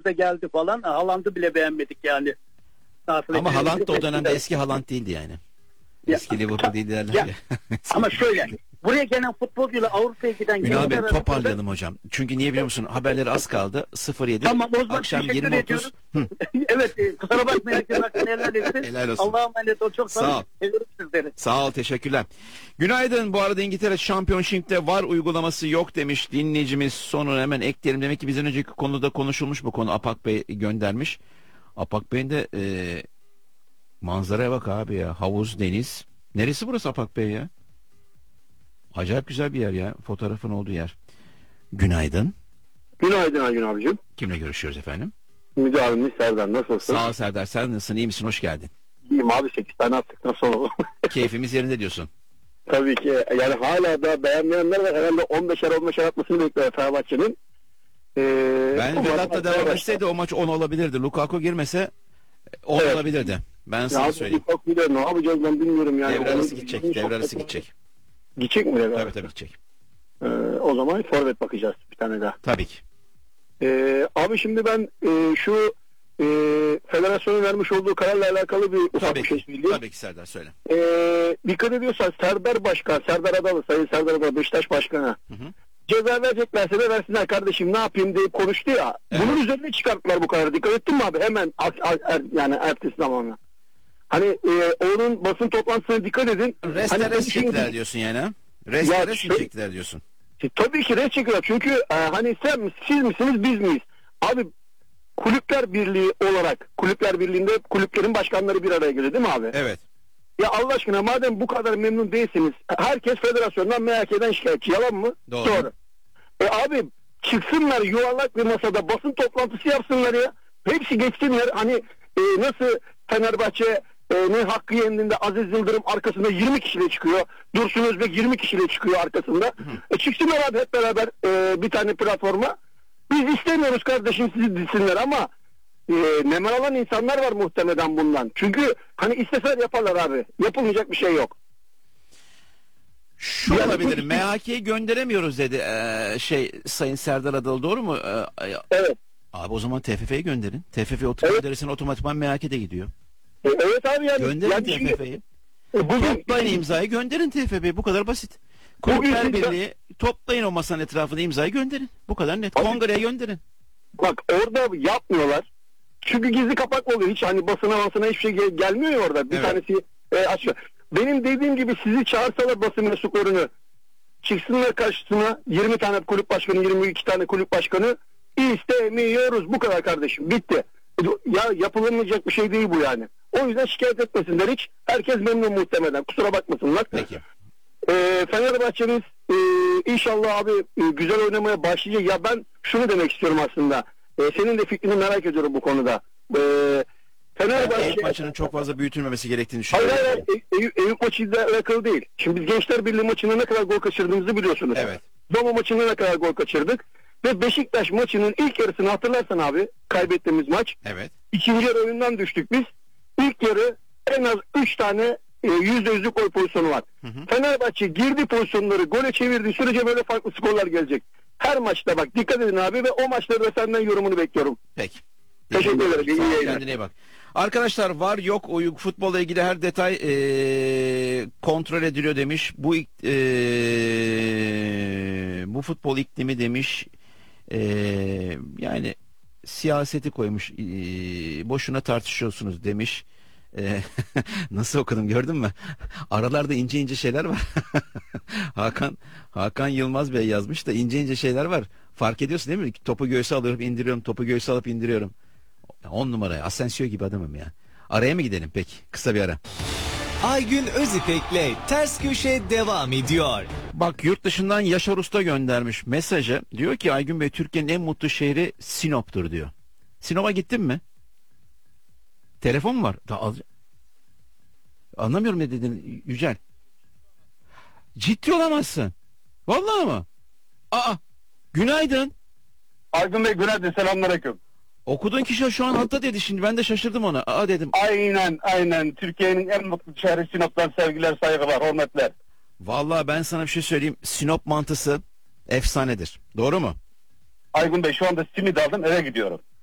de geldi falan. Haaland'ı bile beğenmedik yani. Ama Haaland da o dönemde eski Haaland değildi yani. Eski Liverpool değil derler ya. Ama şöyle, buraya gelen futbolcuyla Avrupa'ya giden Ünal Bey, gençler toparlayalım hocam. Çünkü niye biliyor musun? Haberleri az kaldı. 07. Tamam, o zaman Akşam teşekkür 20.30. ediyoruz. Evet, kusura bakmayın. Herkes hakkını helal etsin. Helal olsun. Allah'a emanet ol. Çok Sağ ol. Seviyorum sizleri. Sağ ol, teşekkürler. Günaydın. Bu arada İngiltere Championship'te VAR uygulaması yok demiş dinleyicimiz. Sonunu hemen ekleyelim. Demek ki bizden önceki konuda konuşulmuş bu konu. Apak Bey göndermiş. Apak Bey'in de manzaraya bak abi ya. Havuz, deniz. Neresi burası Apak Bey ya? Acayip güzel bir yer ya. Fotoğrafın olduğu yer. Günaydın. Günaydın Aygün abicim. Kimle görüşüyoruz efendim? Müdavimimiz Serdar, nasılsın? Sağ ol Serdar. Sen nasılsın? İyi misin? Hoş geldin. İyiyim abi, 8 tane attık, nasıl olur? Keyfimiz yerinde diyorsun. Tabii ki, yani hala da beğenmeyenler var, herhalde 15'er atmasını bekliyor Fenerbahçe'nin. Ben Vedat'la devam etseydi o maç 10 olabilirdi. Lukaku girmese 10 Evet. olabilirdi. Ben sana söyleyeyim. Çok biliyorum, ne yapacağız ben bilmiyorum yani. Devre arası gidecek. Devre arası gidecek. Gidecek mi devre arası? Tabii gidecek. O zaman forvet bakacağız bir tane daha. Tabii ki. Abi şimdi ben şu federasyonun vermiş olduğu kararla alakalı bir ufak Tabii bir şey ki. söyleyeyim. Tabii ki Serdar, söyle. Dikkat ediyorsan Serdar Başkan, Serdar Adalı, Sayın Serdar Adalı, Beşiktaş Başkanı. Hı hı. Ceza vereceklerse de versinler kardeşim, ne yapayım deyip konuştu ya. Evet. Bunun üzerine çıkarttılar bu kararı. Dikkat ettin mi abi? Hemen yani ertesi zamanla. Hani onun basın toplantısına dikkat edin. Restore çektiler diyorsun yani ha? Restore çektiler diyorsun. Tabii ki res çekiyorlar. Çünkü hani siz misiniz, biz miyiz? Abi Kulüpler Birliği olarak, Kulüpler Birliği'nde kulüplerin başkanları bir araya geliyor değil mi abi? Evet. Ya Allah aşkına, madem bu kadar memnun değilsiniz, herkes federasyondan, MHK'den şikayetçi, yalan mı? Doğru. Abi çıksınlar, yuvarlak bir masada basın toplantısı yapsınlar ya. Hepsi geçsinler. Hani nasıl Fenerbahçe ne Hakkı Yendiğinde Aziz Yıldırım arkasında 20 kişiyle çıkıyor. Dursun Özbek 20 kişiyle çıkıyor arkasında. Çıksınlar abi hep beraber bir tane platforma. Biz istemiyoruz kardeşim sizi dilsinler ama nemel alan insanlar var muhtemelen bundan. Çünkü hani isteseler yaparlar abi. Yapılmayacak bir şey yok. Şu Yani olabilir. bu- MHK'yi gönderemiyoruz dedi. Sayın Serdar Adalı, doğru mu? Evet. Abi o zaman TFF'yi gönderin. TFF gönderirsen otomatikman MHK'de gidiyor. Evet abi yani. Gönderin yani şimdi- TFF'yi. Bugün Toplayın imzayı, gönderin TFF'yi. Bu kadar basit. Kulüpler Bugün- Birliği toplayın o masanın etrafında, imzayı gönderin. Bu kadar net. Abi- Kongreye gönderin. bak orada yapmıyorlar. Çünkü gizli kapak oluyor. Hiç hani basına hiçbir şey gelmiyor ya orada. Bir Evet. tanesi açıyor. Benim dediğim gibi sizi çağırsalar basın mensuplarını, çıksınlar karşısına 20 tane kulüp başkanı, 22 tane kulüp başkanı, istemiyoruz. Bu kadar kardeşim. Bitti. Ya yapılamayacak bir şey değil bu yani. O yüzden şikayet etmesinler hiç. Herkes memnun muhtemelen. Kusura bakmasınlar. Peki. Fenerbahçe'miz inşallah abi güzel oynamaya başlayacak. Ya ben şunu demek istiyorum aslında. Senin de fikrini merak ediyorum bu konuda. Fenerbahçe... Eyüp maçının çok fazla büyütülmemesi gerektiğini Hayır düşünüyorum. hayır. Eyüp maçıyla alakalı değil. Şimdi biz Gençler Birliği maçında ne kadar gol kaçırdığımızı biliyorsunuz. Evet. Roma maçında ne kadar gol kaçırdık. Ve Beşiktaş maçının ilk yarısını hatırlarsan abi, kaybettiğimiz maç. Evet. İkinci yarı oyundan düştük biz. İlk yarı en az 3 tane %100'lük gol pozisyonu var. Fenerbahçe girdi pozisyonları gole çevirdiği sürece böyle farklı skorlar gelecek. Her maçta bak, dikkat edin abi ve o maçları da senden yorumunu bekliyorum. Peki. Teşekkür ederim. İyi Sağ ol, yayınlar. kendine iyi bak. Arkadaşlar, var yok futbolla ilgili her detay kontrol ediliyor demiş. Bu futbol iklimi demiş. Yani siyaseti koymuş. Boşuna tartışıyorsunuz demiş. Nasıl okudum, gördün mü? Aralarda ince ince şeyler var. Hakan Yılmaz Bey yazmış da ince ince şeyler var. Fark ediyorsun değil mi? Topu göğüse alıp indiriyorum. Topu göğüse alıp indiriyorum. 10 numaraya Asensio gibi adamım ya. Araya mı gidelim peki? Kısa bir ara. Aygün Özipek'le Ters Köşe devam ediyor. Bak, yurt dışından Yaşar Usta göndermiş mesajı. Diyor ki Aygün Bey, Türkiye'nin en mutlu şehri Sinop'tur diyor. Sinop'a gittin mi? Telefon mu var? Anlamıyorum ne dedin Yücel. Ciddi olamazsın. Vallahi mı? Günaydın. Aydın Bey günaydın, selamünaleyküm. Okuduğun kişi şu an hatta dedi, şimdi ben de şaşırdım ona. Dedim. Aynen. Türkiye'nin en mutlu şehri Sinop'tan sevgiler, saygılar, hürmetler. Vallahi ben sana bir şey söyleyeyim. Sinop mantısı efsanedir. Doğru mu? Aygün Bey, şu anda simit aldım, eve gidiyorum.